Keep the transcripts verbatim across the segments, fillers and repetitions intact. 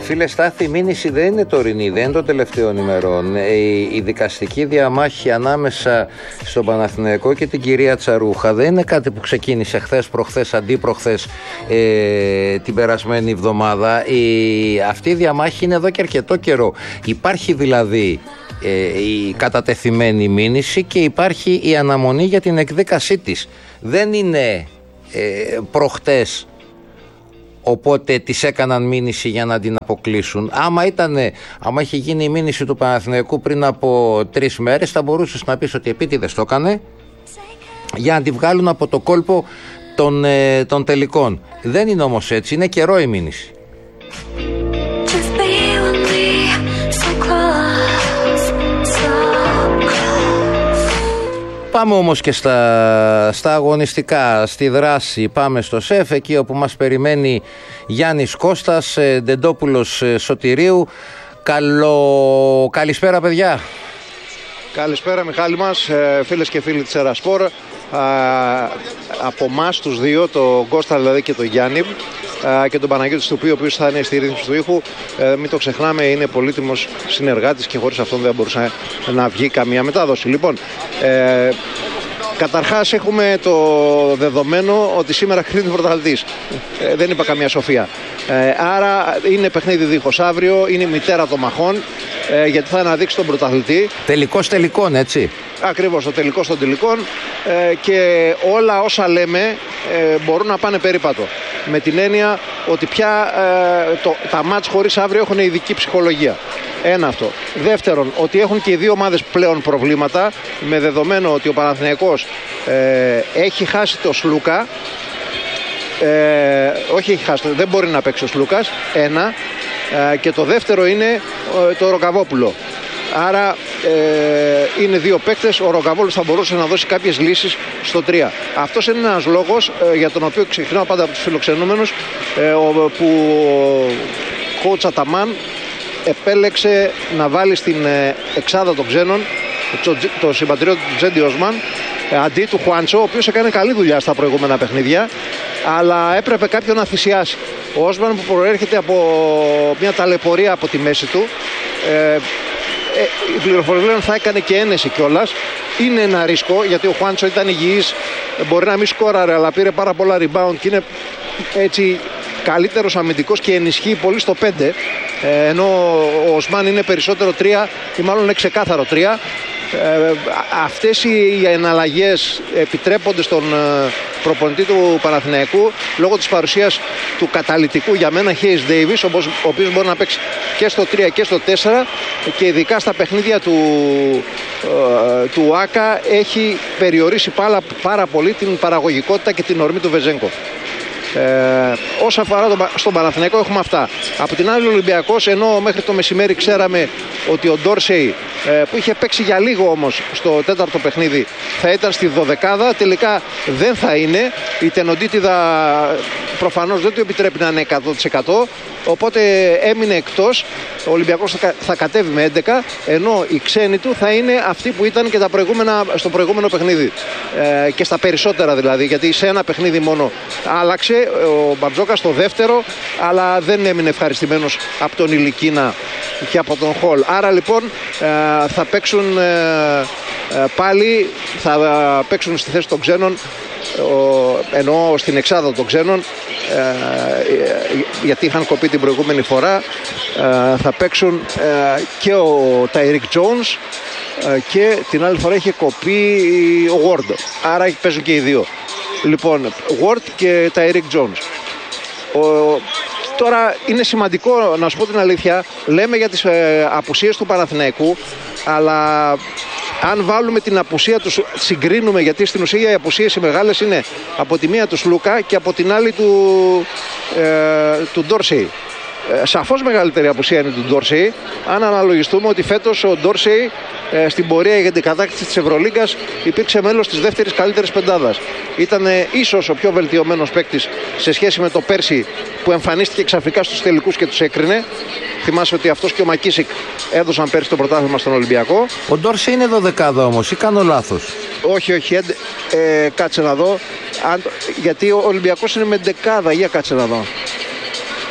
Φίλε Στάθη, η μήνυση δεν είναι τωρινή, δεν είναι των τελευταίων ημερών. Η, η δικαστική διαμάχη ανάμεσα στον Παναθηναϊκό και την κυρία Τσαρούχα δεν είναι κάτι που ξεκίνησε χθες, προχθές, αντίπροχθες, ε, την περασμένη εβδομάδα. Η, αυτή η διαμάχη είναι εδώ και αρκετό καιρό. Υπάρχει δηλαδή ε, η κατατεθειμένη μήνυση και υπάρχει η αναμονή για την εκδίκασή της. Δεν είναι ε, προχτές. Οπότε τις έκαναν μήνυση για να την αποκλείσουν. Άμα, ήτανε, άμα είχε γίνει η μήνυση του Παναθηναϊκού πριν από τρεις μέρες, θα μπορούσες να πεις ότι επίτηδες το έκανε για να τη βγάλουν από το κόλπο των, ε, των τελικών. Δεν είναι όμως έτσι, είναι καιρό η μήνυση. Πάμε όμως και στα, στα αγωνιστικά, στη δράση. Πάμε στο ΣΕΦ, εκεί όπου μας περιμένει Γιάννης Κώστας, Ντεντόπουλος Σωτηρίου. Καλό... Καλησπέρα παιδιά. Καλησπέρα Μιχάλη μας, φίλες και φίλοι της Ερασπορ. Από εμάς τους δύο, τον Κώστα δηλαδή και τον Γιάννη και τον Παναγιώτη Στουπί, ο οποίος θα είναι στη ρύθμιση του ήχου. Μην το ξεχνάμε, είναι πολύτιμος συνεργάτης και χωρίς αυτόν δεν μπορούσε να βγει καμία μετάδοση. Λοιπόν, ε, καταρχάς έχουμε το δεδομένο ότι σήμερα κρίνει πρωταθλητής. Ε, δεν είπα καμία σοφία. Ε, άρα είναι παιχνίδι δίχως αύριο, είναι η μητέρα των μαχών, ε, γιατί θα αναδείξει τον πρωταθλητή. Τελικός τελικών, έτσι. Ακριβώς, το τελικός των τελικών, ε, και όλα όσα λέμε ε, μπορούν να πάνε περίπατο. Με την έννοια ότι πια ε, το, τα μάτς χωρίς αύριο έχουν ειδική ψυχολογία. Ένα αυτό. Δεύτερον, ότι έχουν και οι δύο ομάδες πλέον προβλήματα, με δεδομένο ότι ο Παναθηναϊκός ε, έχει χάσει το Σλούκα. Ε, όχι έχει χάσει, δεν μπορεί να παίξει ο Σλούκας. Ένα. Ε, και το δεύτερο είναι ε, το Ροκαβόπουλο. Άρα ε, είναι δύο παίκτες. Ο Ροκαβόπουλος θα μπορούσε να δώσει κάποιες λύσεις στο τρία. Αυτός είναι ένας λόγος ε, για τον οποίο ξεκινάω πάντα από τους φιλοξενούμενους, ε, ο, που ο coach Αταμάν επέλεξε να βάλει στην ε, εξάδα των ξένων το, το συμπατριώτη του Τζέντι Όσμαν ε, αντί του Χουάντσο, ο οποίος έκανε καλή δουλειά στα προηγούμενα παιχνίδια, αλλά έπρεπε κάποιον να θυσιάσει. Ο Όσμαν, που προέρχεται από μια ταλαιπωρία από τη μέση του, ε, Ε, οι πληροφορίες λένε θα έκανε και ένεση κιόλας. Είναι ένα ρίσκο, γιατί ο Χουάντσο ήταν υγιής, μπορεί να μην σκόραρε, αλλά πήρε πάρα πολλά rebound και είναι έτσι καλύτερος αμυντικός και ενισχύει πολύ στο πέντε, ε, ενώ ο Οσμάν είναι περισσότερο τρία ή μάλλον είναι ξεκάθαρο τρία. Ε, αυτές οι εναλλαγές επιτρέπονται στον ε, προπονητή του Παναθηναϊκού λόγω της παρουσίας του καταλυτικού για μένα Hayes Davis, ο οποίος μπορεί να παίξει και στο τρία και στο τέσσερα, και ειδικά στα παιχνίδια του, ε, του Άκα έχει περιορίσει πάρα, πάρα πολύ την παραγωγικότητα και την ορμή του Βεζένκοφ. Ε, όσα αφορά τον, στον Παναθηναϊκό έχουμε αυτά. Από την άλλη, ο Ολυμπιακός, ενώ μέχρι το μεσημέρι ξέραμε ότι ο Ντόρσεϊ, ε, που είχε παίξει για λίγο όμως στο τέταρτο παιχνίδι, θα ήταν στη δωδεκάδα, τελικά δεν θα είναι. Η τενοντίτιδα προφανώς δεν του επιτρέπει να είναι εκατό τοις εκατό, οπότε έμεινε εκτός. Ο Ολυμπιακός θα, θα κατέβει με έντεκα, ενώ οι ξένοι του θα είναι αυτοί που ήταν και τα προηγούμενα, στο προηγούμενο παιχνίδι, ε, και στα περισσότερα δηλαδή, γιατί σε ένα παιχνίδι μόνο άλλαξε ο Μπαρτζόκας, στο δεύτερο, αλλά δεν έμεινε ευχαριστημένος από τον Ηλικίνα και από τον Χολ. Άρα λοιπόν ε, θα παίξουν ε, ε, πάλι θα παίξουν στη θέση των ξένων, ενώ στην εξάδα των ξένων, ε, γιατί είχαν κοπεί την προηγούμενη φορά, ε, θα παίξουν ε, και ο Τάιρικ Τζόουνς, ε, και την άλλη φορά είχε κοπεί ο Ward. Άρα παίζουν και οι δύο. Λοιπόν, Ward και Τάιρικ Τζόουνς. Τώρα είναι σημαντικό να σου πω την αλήθεια, λέμε για τις ε, απουσίες του Παναθηναϊκού, αλλά αν βάλουμε την απουσία του, συγκρίνουμε, γιατί στην ουσία οι απουσίες οι μεγάλες είναι από τη μία του Σλούκα και από την άλλη του, ε, του Ντόρσεϊ. Ε, σαφώς μεγαλύτερη απουσία είναι του Ντόρσεϊ, αν αναλογιστούμε ότι φέτος ο Ντόρσεϊ ε, στην πορεία για την κατάκτηση της Ευρωλίγκας υπήρξε μέλος της δεύτερης καλύτερης πεντάδας. Ήταν ε, ίσως ο πιο βελτιωμένος παίκτης σε σχέση με το πέρσι, που εμφανίστηκε ξαφνικά στους τελικούς και τους έκρινε. Θυμάσαι ότι αυτός και ο Μακίσικ έδωσαν πέρσι το πρωτάθλημα στον Ολυμπιακό. Ο Ντόρσεϊ είναι δωδεκάδα όμως, ή κάνω λάθος? Όχι, όχι, ε, ε, κάτσε να δω. Αν, γιατί ο Ολυμπιακός είναι με δεκάδα, για κάτσε να δω.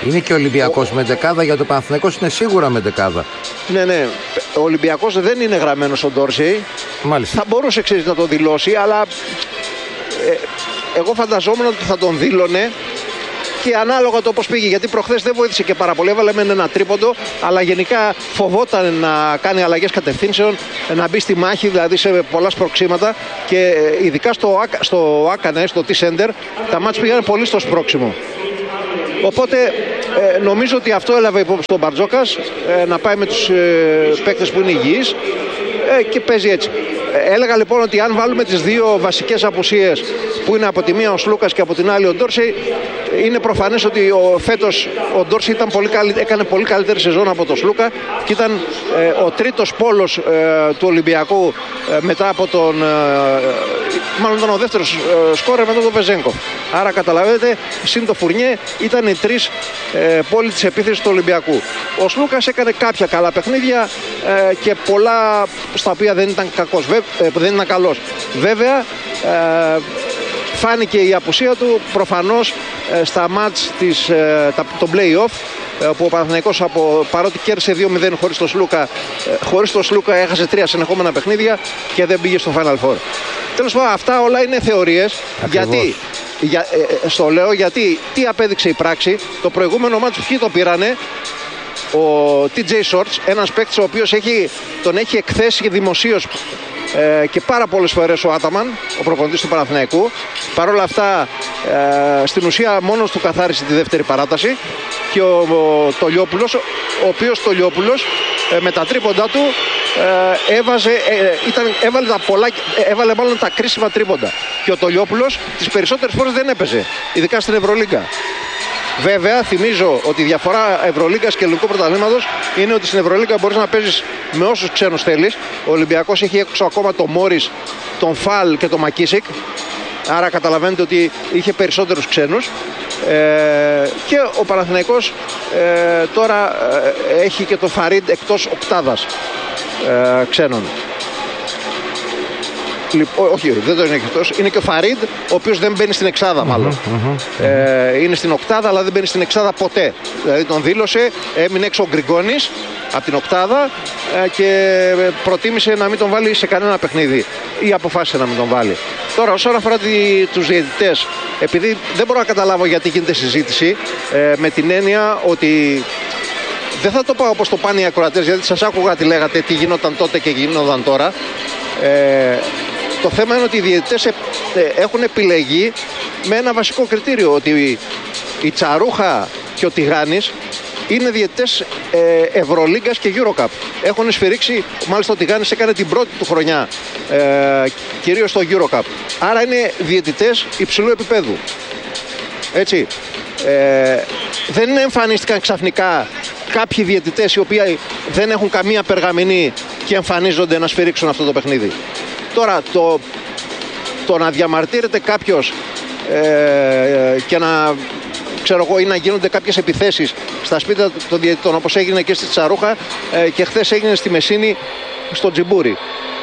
Είναι και ο Ολυμπιακός με δεκάδα, για το Παναθηναϊκός είναι σίγουρα με δεκάδα. Ναι, ναι. Ο Ολυμπιακός δεν είναι γραμμένος στον Ντόρσεϊ. Μάλιστα. Θα μπορούσε, ξέρεις, να το δηλώσει, αλλά ε, εγώ φανταζόμουν ότι θα τον δήλωνε και ανάλογα το πώς πήγε. Γιατί προχθές δεν βοήθησε και πάρα πολύ. Έβαλε με ένα τρίποντο, αλλά γενικά φοβόταν να κάνει αλλαγές κατευθύνσεων, να μπει στη μάχη, δηλαδή σε πολλά σπροξήματα. Και ειδικά στο, στο Άκανε, στο T-Center, τα μάτς πήγανε πολύ στο σπρώξιμο. Οπότε ε, νομίζω ότι αυτό έλαβε υπόψη τον Μπαρτζόκας, ε, να πάει με τους ε, παίκτες που είναι υγιείς ε, και παίζει έτσι. Ε, έλεγα λοιπόν ότι αν βάλουμε τις δύο βασικές απουσίες που είναι από τη μία ο Σλούκας και από την άλλη ο Ντόρσεϊ, είναι προφανές ότι ο, φέτος ο Ντόρσεϊ ήταν πολύ καλύ, έκανε πολύ καλύτερη σεζόν από τον Σλούκα και ήταν ε, ο τρίτος πόλος ε, του Ολυμπιακού ε, μετά από τον ε, μάλλον ήταν ο δεύτερος ε, σκόρερ μετά τον Βεζένκοφ. Άρα καταλαβαίνετε, συν το Φουρνιέ ήταν οι τρεις ε, πόλοι της επίθεσης του Ολυμπιακού. Ο Σλούκας έκανε κάποια καλά παιχνίδια ε, και πολλά στα οποία δεν ήταν, κακός, βε, ε, δεν ήταν καλός. Βέβαια ε, φάνηκε η απουσία του προφανώς ε, στα μάτς της, ε, τα, το play-off, ε, που ο Παναθηναϊκός από, παρότι κέρδισε δύο μηδέν χωρίς τον Σλούκα, ε, χωρίς τον Σλούκα έχασε τρία συνεχόμενα παιχνίδια και δεν πήγε στο Final Four. Τέλος πάντων, αυτά όλα είναι θεωρίες. Γιατί, για, ε, στο λέω γιατί τι απέδειξε η πράξη. Το προηγούμενο μάτς ποιοι το πήρανε? Ο τι τζέι Shorts, ένας παίκτης ο οποίος έχει, τον έχει εκθέσει δημοσίως ε, και πάρα πολλές φορές ο Άταμαν, ο προπονητής του Παναθηναϊκού. Παρ' όλα αυτά ε, στην ουσία μόνος του καθάρισε τη δεύτερη παράταση και ο, ο Τολιόπουλος, ο οποίος Τολιόπουλος ε, με τα τρίποντά του ε, έβαζε, ε, ήταν, έβαλε, τα πολλά, ε, έβαλε μάλλον τα κρίσιμα τρίποντα και ο Τολιόπουλος τις περισσότερες φορές δεν έπαιζε, ειδικά στην Ευρωλίγκα. Βέβαια, θυμίζω ότι η διαφορά Ευρωλίγκας και ελληνικού πρωταθλήματος είναι ότι στην Ευρωλίγκα μπορείς να παίζεις με όσους ξένους θέλεις. Ο Ολυμπιακός έχει έξω ακόμα τον Μόρις, τον Φαλ και τον Μακίσικ. Άρα καταλαβαίνετε ότι είχε περισσότερους ξένους. Ε, και ο Παναθηναϊκός ε, τώρα ε, έχει και τον Φαρίντ εκτός οκτάδας ε, ξένων. Λοιπόν, όχι, δεν το είναι εκτός. Είναι και ο Φαρίντ, ο οποίος δεν μπαίνει στην εξάδα μάλλον. Mm-hmm, mm-hmm. Ε, είναι στην οκτάδα, αλλά δεν μπαίνει στην εξάδα ποτέ. Δηλαδή τον δήλωσε, έμεινε έξω ο Γκριγκόνης από την οκτάδα ε, και προτίμησε να μην τον βάλει σε κανένα παιχνίδι ή αποφάσισε να μην τον βάλει. Τώρα, όσον αφορά τη, τους διαιτητές, επειδή δεν μπορώ να καταλάβω γιατί γίνεται συζήτηση, ε, με την έννοια ότι δεν θα το πάω όπως το πάνε οι ακροατές, γιατί σας άκουγα τι λέγατε, τι γινόταν τότε και γινόταν τώρα. Ε, το θέμα είναι ότι οι διαιτητές έχουν επιλεγεί με ένα βασικό κριτήριο, ότι η Τσαρούχα και ο Τιγάνης είναι διαιτητές ε, Ευρωλίγκας και Eurocup. Έχουν σφυρίξει, μάλιστα ο Τιγάνης έκανε την πρώτη του χρονιά ε, κυρίως στο Eurocup. Άρα είναι διαιτητές υψηλού επίπεδου. Έτσι. Ε, δεν εμφανίστηκαν ξαφνικά κάποιοι διαιτητές οι οποίοι δεν έχουν καμία περγαμηνή και εμφανίζονται να σφυρίξουν αυτό το παιχνίδι. Τώρα το, το να διαμαρτύρεται κάποιος ε, και να, ξέρω εγώ, ή να γίνονται κάποιες επιθέσεις στα σπίτια των διαιτητών, όπως έγινε και στη Τσαρούχα ε, και χθες έγινε στη Μεσίνη στο Τζιμπούρι.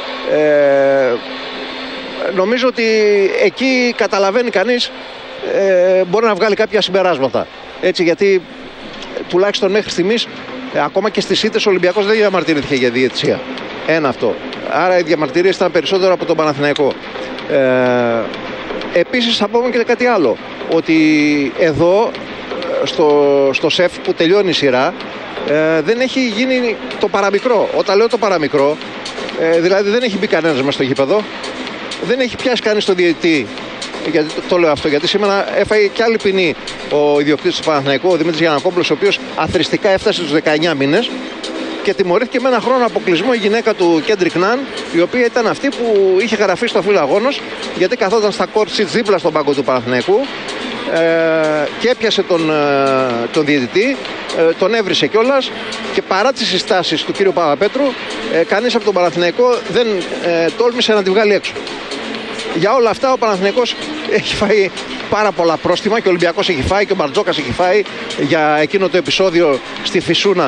Ε, νομίζω ότι εκεί καταλαβαίνει κανείς, ε, μπορεί να βγάλει κάποια συμπεράσματα. Έτσι, γιατί τουλάχιστον μέχρι στιγμής, ε, ακόμα και στις ήττες ο Ολυμπιακός δεν διαμαρτυρήθηκε για διαιτησία. Ένα αυτό. Άρα οι διαμαρτυρίες ήταν περισσότερο από τον Παναθηναϊκό. Ε, επίσης θα πούμε και κάτι άλλο. Ότι εδώ στο, στο ΣΕΦ που τελειώνει η σειρά ε, δεν έχει γίνει το παραμικρό. Όταν λέω το παραμικρό, ε, δηλαδή δεν έχει μπει κανένας μέσα στο γήπεδο, δεν έχει πιάσει κανείς τον διαιτητή. Γιατί το, το λέω αυτό, γιατί σήμερα έφαγε και άλλη ποινή ο ιδιοκτήτης του Παναθηναϊκού, ο Δημήτρης Γιαννακόπουλος, ο οποίος αθροιστικά έφτασε στους δεκαεννιά μήνες και τιμωρήθηκε με ένα χρόνο αποκλεισμό η γυναίκα του Κέντρικ Ναν, η οποία ήταν αυτή που είχε γραφεί στο φύλλο αγώνος, γιατί καθόταν στα court seats δίπλα στον πάγκο του Παναθηναϊκού ε, και έπιασε τον, ε, τον διαιτητή, ε, τον έβρισε κιόλας και παρά τις συστάσεις του κύριου Παπαπέτρου, ε, κανείς από τον Παναθηναϊκό δεν ε, τόλμησε να τη βγάλει έξω. Για όλα αυτά ο Παναθηναϊκός έχει φάει πάρα πολλά πρόστιμα και ο Ολυμπιακός έχει φάει και ο Μπαρτζόκας έχει φάει για εκείνο το επεισόδιο στη Φυσούνα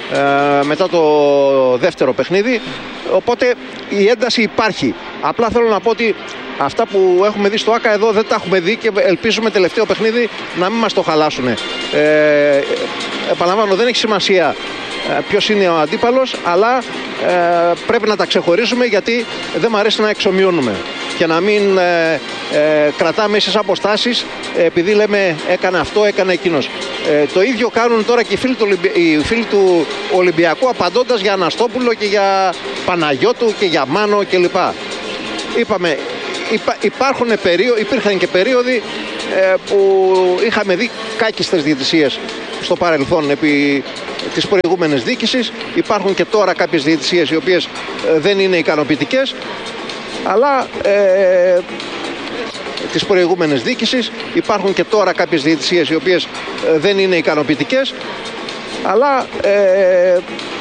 ε, μετά το δεύτερο παιχνίδι, οπότε η ένταση υπάρχει. Απλά θέλω να πω ότι αυτά που έχουμε δει στο ΆΚΑ εδώ δεν τα έχουμε δει και ελπίζουμε τελευταίο παιχνίδι να μην μας το χαλάσουν. Ε, επαναλαμβάνω, δεν έχει σημασία ποιος είναι ο αντίπαλος, αλλά ε, πρέπει να τα ξεχωρίζουμε, γιατί δεν μου αρέσει να εξομοιώνουμε και να μην ε, ε, κρατάμε ίσες αποστάσεις ε, επειδή λέμε έκανε αυτό, έκανε εκείνος. Ε, το ίδιο κάνουν τώρα και οι φίλοι του, Ολυμπι... οι φίλοι του Ολυμπιακού, απαντώντας για Αναστόπουλο και για Παναγιώτου και για Μάνο κλπ. Είπαμε, υπά, υπάρχουν περίοδοι, υπήρχαν και περίοδοι ε, που είχαμε δει κάκιστες διαιτησίες στο παρελθόν επί της προηγούμενης διοίκησης. Υπάρχουν και τώρα κάποιες διαιτησίες οι οποίες ε, δεν είναι ικανοποιητικές, αλλά ε, της προηγούμενης διοίκησης υπάρχουν και τώρα κάποιες διαιτησίες οι οποίες ε, δεν είναι ικανοποιητικές, αλλά ε,